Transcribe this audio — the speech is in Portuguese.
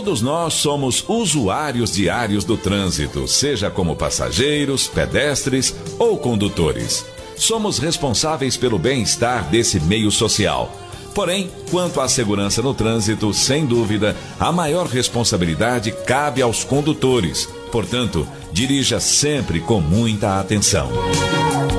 Todos nós somos usuários diários do trânsito, seja como passageiros, pedestres ou condutores. Somos responsáveis pelo bem-estar desse meio social. Porém, quanto à segurança no trânsito, sem dúvida, a maior responsabilidade cabe aos condutores. Portanto, dirija sempre com muita atenção.